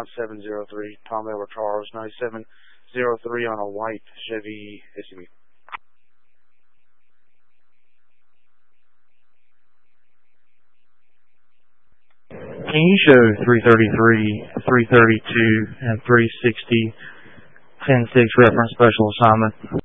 9703, Tom Edward Charles, 9703 on a white Chevy SUV. Can you show 333, 332, and 360, 10-6 reference special assignment?